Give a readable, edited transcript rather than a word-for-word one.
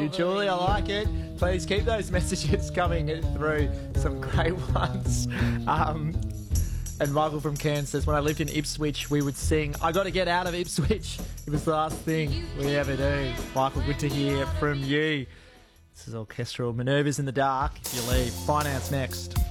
you, Julie. I like it. Please keep those messages coming through. Some great ones. And Michael from Cairns says, when I lived in Ipswich, we would sing, I got to get out of Ipswich. It was the last thing we ever do. Michael, good to hear from you. This is Orchestral Manoeuvres in the Dark. If you leave, Finance next.